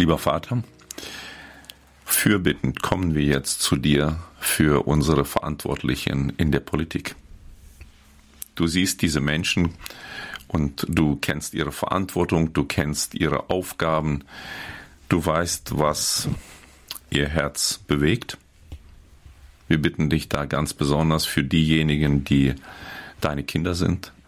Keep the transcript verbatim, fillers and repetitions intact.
Lieber Vater, fürbittend kommen wir jetzt zu dir für unsere Verantwortlichen in der Politik. Du siehst diese Menschen und du kennst ihre Verantwortung, du kennst ihre Aufgaben, du weißt, was ihr Herz bewegt. Wir bitten dich da ganz besonders für diejenigen, die deine Kinder sind,